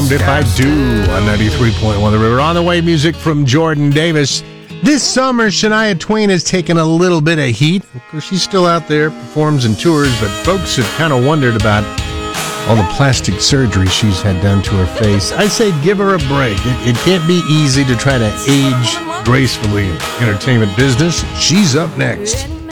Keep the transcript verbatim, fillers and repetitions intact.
Damned If I Do on ninety-three point one The River. On the way, music from Jordan Davis. This summer, Shania Twain has taken a little bit of heat. Of course, she's still out there, performs and tours, but folks have kind of wondered about all the plastic surgery she's had done to her face. I say give her a break. It, it can't be easy to try to age gracefully in entertainment business. She's up next.